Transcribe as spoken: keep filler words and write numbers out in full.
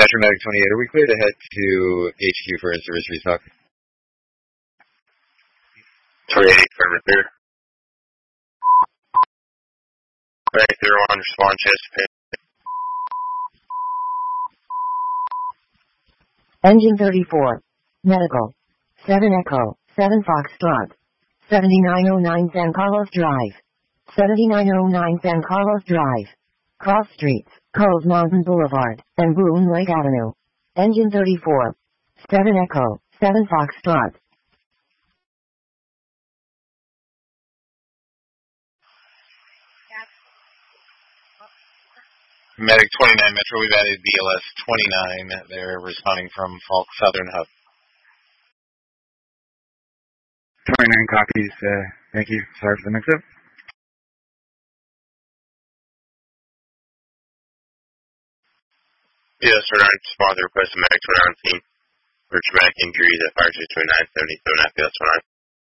Metro Medic twenty-eight, are we clear to head to H Q for in-service restock? twenty-eight, cover clear. Alright, zero one, respond, Chesapeake. Engine thirty-four. Medical. seven Echo, seven Foxtrot. seventy-nine oh nine San Carlos Drive. seventy-nine oh nine San Carlos Drive. Cross Streets, Cove Mountain Boulevard, and Boone Lake Avenue. Engine thirty-four. seven Echo, seven Foxtrot. Medic twenty-nine Metro, we've added B L S twenty-nine. They're responding from Falk Southern Hub. twenty-nine copies. Uh, thank you. Sorry for the mix-up. Yes, we're on respond to request of Medic twenty-nine team for traumatic injuries at Fire Station twenty-nine seventy-seven at B L S twenty-nine.